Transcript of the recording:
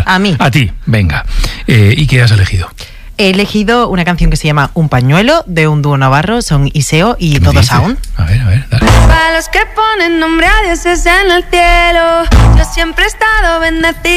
A mí. A ti, venga. ¿Y qué has elegido? He elegido una canción que se llama Un pañuelo, de un dúo navarro, son Iseo y Todo Sound. A ver, dale. Para los que ponen nombre a dioses en el cielo, yo siempre he estado bendecido.